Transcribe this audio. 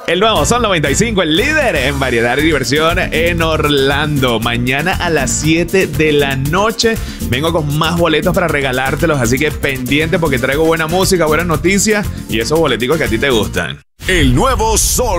El nuevo Sol 95, el líder en variedad y diversión en Orlando. Mañana a las 7 de la noche vengo con más boletos para regalártelos, así que pendiente porque traigo buena música, buenas noticias y esos boleticos que a ti te gustan. El nuevo Sol